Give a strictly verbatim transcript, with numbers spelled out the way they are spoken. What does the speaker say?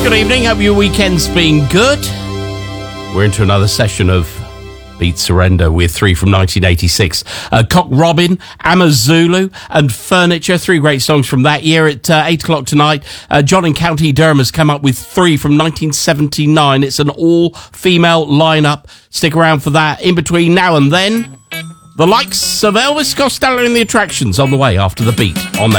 Good evening, hope your weekend's been good. We're into another session of Beat Surrender with three from nineteen eighty-six. Uh, Cock Robin, Amazulu and Furniture, three great songs from that year. At uh, eight o'clock tonight, uh, John in County Durham has come up with three from nineteen seventy-nine. It's an all-female lineup. Stick around for that. In between now and then, the likes of Elvis Costello and the Attractions on the way after the beat on the